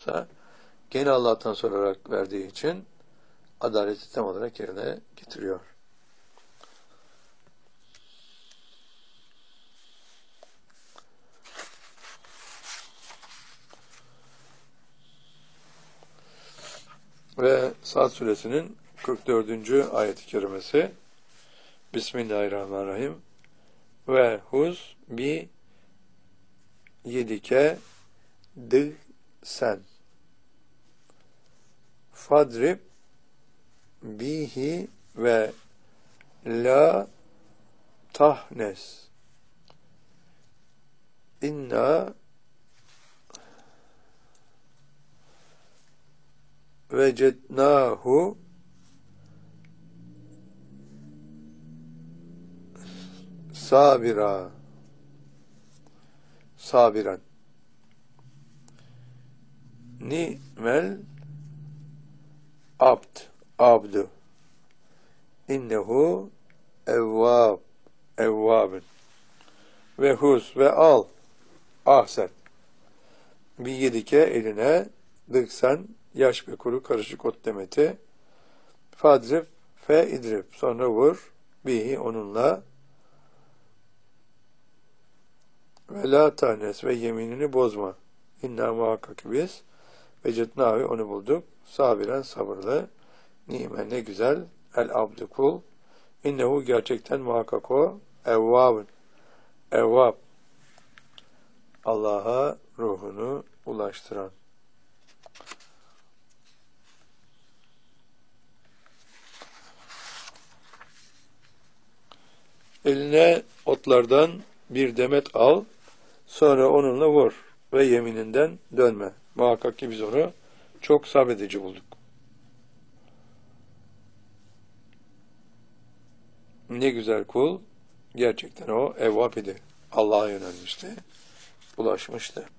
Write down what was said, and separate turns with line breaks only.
olsa gene Allah'tan sorarak verdiği için adaleti tam olarak yerine getiriyor. Ve Sad suresinin 44. ayet-i kerimesi Bismillahirrahmanirrahim ve huz bi yedike sen fadrib bihi ve la tahnes inna vecednahu sabiran ni'mel abdu innehu evvabun ve huz ve al ahsen bir yedike eline dıksan yaş ve kuru karışık ot demeti fadrib fe idrib sonra vur bihi onunla ve la tanes ve yeminini bozma inna muhakkak biz vecednahu onu bulduk sabiren sabırlı ni'me ne güzel el abdu kul innehu gerçekten muhakkak o evvab Allah'a ruhunu ulaştıran. Eline otlardan bir demet al, sonra onunla vur ve yemininden dönme. Muhakkak ki biz onu çok sabredici bulduk. Ne güzel kul, gerçekten o evvab idi. Allah'a yönelmişti, ulaşmıştı.